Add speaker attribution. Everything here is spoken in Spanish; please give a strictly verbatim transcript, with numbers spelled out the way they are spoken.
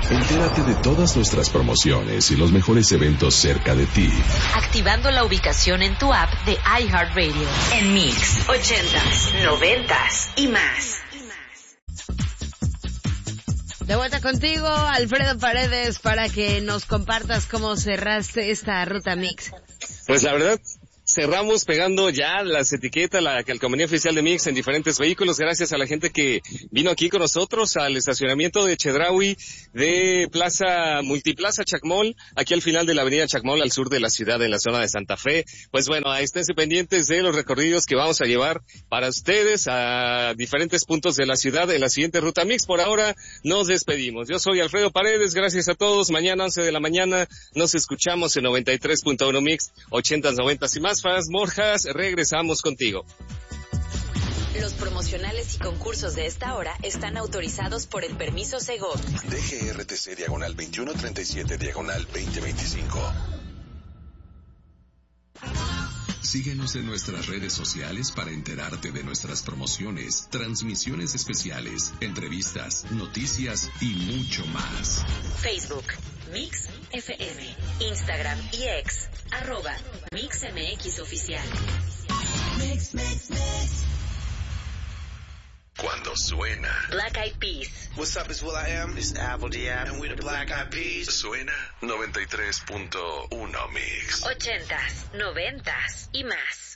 Speaker 1: Entérate de todas nuestras promociones y los mejores eventos cerca de ti.
Speaker 2: Activando la ubicación en tu app de iHeartRadio. En Mix, ochentas, noventas y más.
Speaker 3: De vuelta contigo, Alfredo Paredes, para que nos compartas cómo cerraste esta ruta Mix.
Speaker 4: Pues la verdad, cerramos pegando ya las etiquetas, la calcomanía oficial de Mix en diferentes vehículos, gracias a la gente que vino aquí con nosotros al estacionamiento de Chedraui de Plaza, Multiplaza Chacmol, aquí al final de la avenida Chacmol, al sur de la ciudad, en la zona de Santa Fe. Pues bueno, esténse pendientes de los recorridos que vamos a llevar para ustedes a diferentes puntos de la ciudad en la siguiente ruta Mix. Por ahora nos despedimos. Yo soy Alfredo Paredes, gracias a todos. Mañana once de la mañana nos escuchamos en noventa y tres punto uno Mix, ochentas, noventas y más. Faz Morjas, regresamos contigo.
Speaker 2: Los promocionales y concursos de esta hora están autorizados por el permiso Segov.
Speaker 5: D G R T C diagonal veintiuno treinta y siete diagonal veinte veinticinco.
Speaker 1: Síguenos en nuestras redes sociales para enterarte de nuestras promociones, transmisiones especiales, entrevistas, noticias y mucho más.
Speaker 2: Facebook, Mix F M, Instagram y X, arroba Mix M X Oficial. Mix, mix, mix.
Speaker 5: Cuando suena
Speaker 2: Black Eyed Peas.
Speaker 6: What's up, it's Will I Am. It's Apple Diab. And we're the Black Eyed Peas.
Speaker 5: Suena noventa y tres punto uno Mix.
Speaker 2: Ochentas, noventas y más.